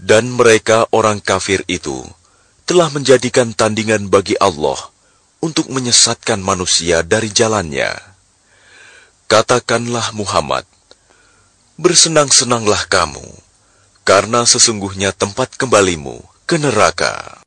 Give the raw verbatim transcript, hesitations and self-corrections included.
Dan mereka orang kafir itu telah menjadikan tandingan bagi Allah untuk menyesatkan manusia dari jalannya. Katakanlah Muhammad, bersenang-senanglah kamu, karena sesungguhnya tempat kembalimu ke neraka.